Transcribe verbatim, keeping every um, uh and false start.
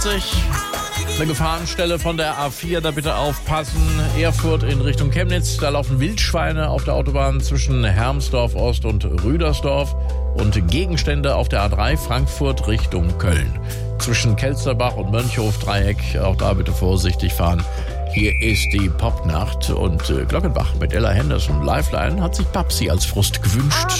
Eine Gefahrenstelle von der A vier, da bitte aufpassen. Erfurt in Richtung Chemnitz, da laufen Wildschweine auf der Autobahn zwischen Hermsdorf Ost und Rüdersdorf und Gegenstände auf der A drei Frankfurt Richtung Köln. Zwischen Kelsterbach und Mönchhof-Dreieck, auch da bitte vorsichtig fahren. Hier ist die Popnacht und äh, Glockenbach mit Ella Henderson. Lifeline hat sich Babsi als Frust gewünscht.